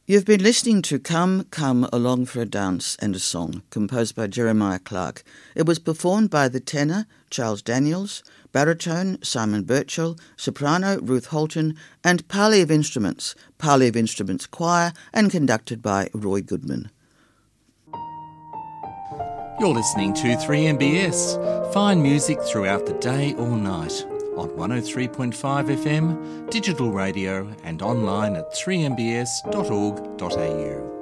You've been listening to Come, Come Along for a Dance and a Song, composed by Jeremiah Clark. It was performed by the tenor, Charles Daniels, baritone, Simon Birchall, soprano, Ruth Holton, and Parley of Instruments Choir, and conducted by Roy Goodman. You're listening to 3MBS. Fine music throughout the day or night on 103.5 FM, digital radio and online at 3mbs.org.au.